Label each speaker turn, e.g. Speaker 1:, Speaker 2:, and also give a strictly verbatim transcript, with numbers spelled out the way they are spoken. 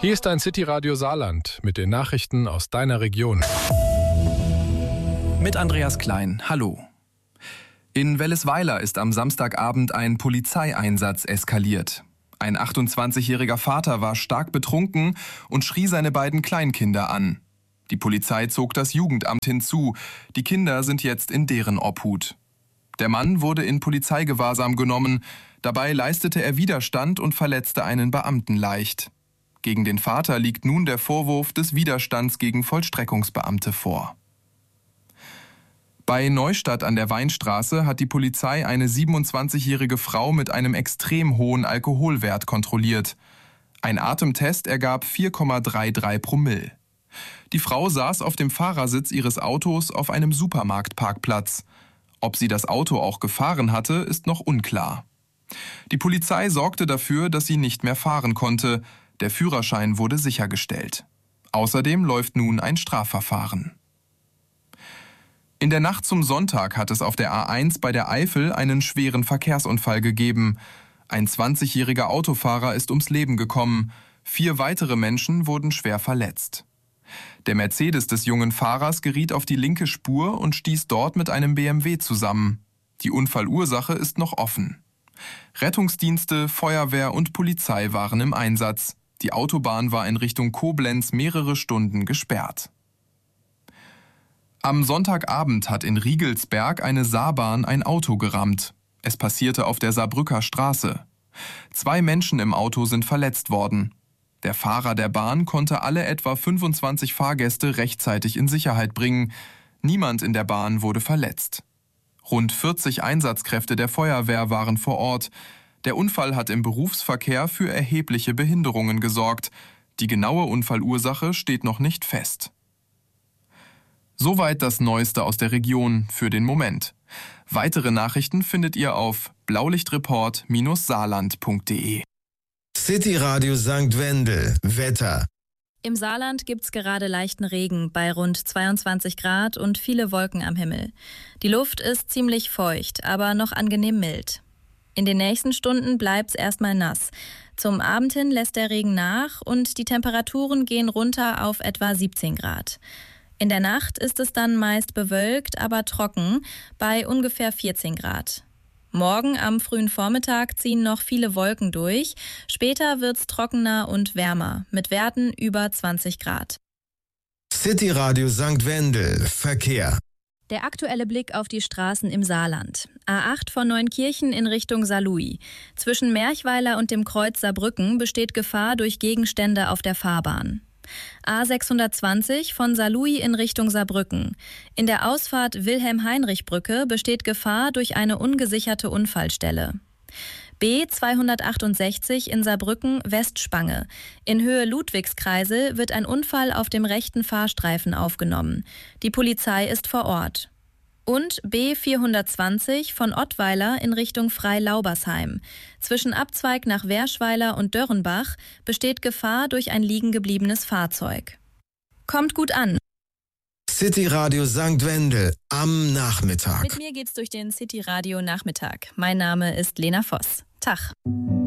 Speaker 1: Hier ist dein City-Radio Saarland mit den Nachrichten aus deiner Region.
Speaker 2: Mit Andreas Klein, hallo. In Wellesweiler ist am Samstagabend ein Polizeieinsatz eskaliert. Ein achtundzwanzigjähriger Vater war stark betrunken und schrie seine beiden Kleinkinder an. Die Polizei zog das Jugendamt hinzu. Die Kinder sind jetzt in deren Obhut. Der Mann wurde in Polizeigewahrsam genommen. Dabei leistete er Widerstand und verletzte einen Beamten leicht. Gegen den Vater liegt nun der Vorwurf des Widerstands gegen Vollstreckungsbeamte vor. Bei Neustadt an der Weinstraße hat die Polizei eine siebenundzwanzigjährige Frau mit einem extrem hohen Alkoholwert kontrolliert. Ein Atemtest ergab vier Komma dreiunddreißig Promille. Die Frau saß auf dem Fahrersitz ihres Autos auf einem Supermarktparkplatz. Ob sie das Auto auch gefahren hatte, ist noch unklar. Die Polizei sorgte dafür, dass sie nicht mehr fahren konnte. Der Führerschein wurde sichergestellt. Außerdem läuft nun ein Strafverfahren. In der Nacht zum Sonntag hat es auf der A eins bei der Eifel einen schweren Verkehrsunfall gegeben. Ein zwanzigjähriger Autofahrer ist ums Leben gekommen. Vier weitere Menschen wurden schwer verletzt. Der Mercedes des jungen Fahrers geriet auf die linke Spur und stieß dort mit einem B M W zusammen. Die Unfallursache ist noch offen. Rettungsdienste, Feuerwehr und Polizei waren im Einsatz. Die Autobahn war in Richtung Koblenz mehrere Stunden gesperrt. Am Sonntagabend hat in Riegelsberg eine Saarbahn ein Auto gerammt. Es passierte auf der Saarbrücker Straße. Zwei Menschen im Auto sind verletzt worden. Der Fahrer der Bahn konnte alle etwa fünfundzwanzig Fahrgäste rechtzeitig in Sicherheit bringen. Niemand in der Bahn wurde verletzt. Rund vierzig Einsatzkräfte der Feuerwehr waren vor Ort. Der Unfall hat im Berufsverkehr für erhebliche Behinderungen gesorgt. Die genaue Unfallursache steht noch nicht fest. Soweit das Neueste aus der Region für den Moment. Weitere Nachrichten findet ihr auf blaulichtreport Bindestrich saarland Punkt de.
Speaker 3: City Radio Sankt Wendel. Wetter.
Speaker 4: Im Saarland gibt's gerade leichten Regen bei rund zweiundzwanzig Grad und viele Wolken am Himmel. Die Luft ist ziemlich feucht, aber noch angenehm mild. In den nächsten Stunden bleibt's erstmal nass. Zum Abend hin lässt der Regen nach und die Temperaturen gehen runter auf etwa siebzehn Grad. In der Nacht ist es dann meist bewölkt, aber trocken bei ungefähr vierzehn Grad. Morgen am frühen Vormittag ziehen noch viele Wolken durch. Später wird's trockener und wärmer mit Werten über zwanzig Grad.
Speaker 3: City Radio Sankt Wendel. Verkehr.
Speaker 4: Der aktuelle Blick auf die Straßen im Saarland. A acht von Neunkirchen in Richtung Saarlouis. Zwischen Merchweiler und dem Kreuz Saarbrücken besteht Gefahr durch Gegenstände auf der Fahrbahn. A sechshundertzwanzig von Saarlouis in Richtung Saarbrücken. In der Ausfahrt Wilhelm-Heinrich-Brücke besteht Gefahr durch eine ungesicherte Unfallstelle. B zweihundertachtundsechzig in Saarbrücken Westspange. In Höhe Ludwigskreisel wird ein Unfall auf dem rechten Fahrstreifen aufgenommen. Die Polizei ist vor Ort. Und B vierhundertzwanzig von Ottweiler in Richtung Freilaubersheim. Zwischen Abzweig nach Werschweiler und Dörrenbach besteht Gefahr durch ein liegen gebliebenes Fahrzeug. Kommt gut an.
Speaker 3: City Radio Sankt Wendel am Nachmittag.
Speaker 4: Mit mir geht's durch den City Radio Nachmittag. Mein Name ist Lena Voss. Tag.